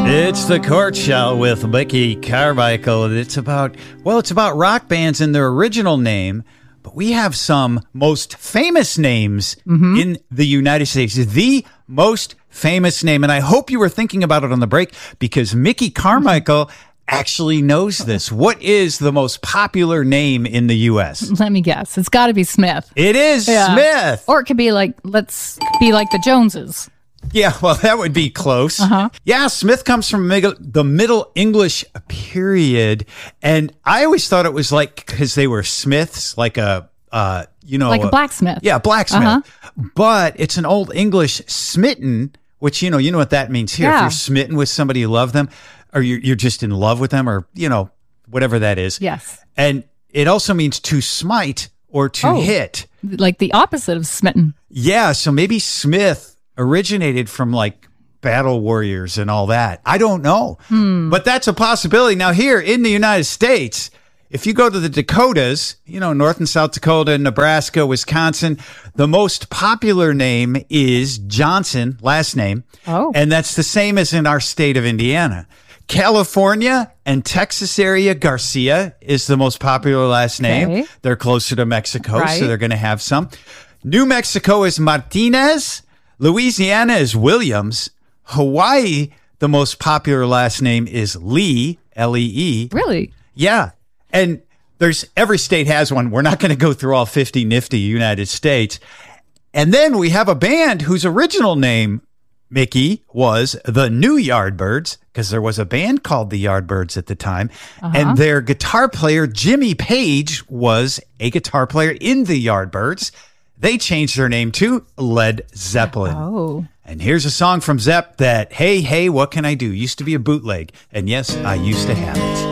It's the Court Show with Mickey Carmichael. It's about rock bands and their original name, but we have some most famous names in the United States. The most famous name, and I hope you were thinking about it on the break because Mickey Carmichael actually knows this. What is the most popular name in the U.S.? Let me guess. It's got to be Smith. It is Smith. Or it could be like, let's be like the Joneses. Yeah, well, that would be close. Yeah, Smith comes from the Middle English period. And I always thought it was like, because they were Smiths, like a blacksmith. Yeah, blacksmith. But it's an Old English smitten, which, you know what that means here. Yeah. If you're smitten with somebody you love them, or you're just in love with them, or, whatever that is. Yes. And it also means to smite or to hit. Like the opposite of smitten. Yeah, so maybe Smith originated from like battle warriors and all that. I don't know. But that's a possibility. Now here in the United States, if you go to the Dakotas, North and South Dakota, Nebraska, Wisconsin, the most popular name is Johnson, last name. Oh. And that's the same as in our state of Indiana. California and Texas area, Garcia is the most popular last name. Okay. They're closer to Mexico, Right. so they're going to have some. New Mexico is Martinez. Louisiana is Williams. Hawaii, the most popular last name is Lee, L-E-E. Really? Yeah. And every state has one. We're not going to go through all 50 nifty United States. And then we have a band whose original name, Mickey, was the New Yardbirds, because there was a band called the Yardbirds at the time. And their guitar player, Jimmy Page, was a guitar player in the Yardbirds. They changed their name to Led Zeppelin. Oh. And here's a song from Zepp that, hey, what can I do? Used to be a bootleg. And yes, I used to have it.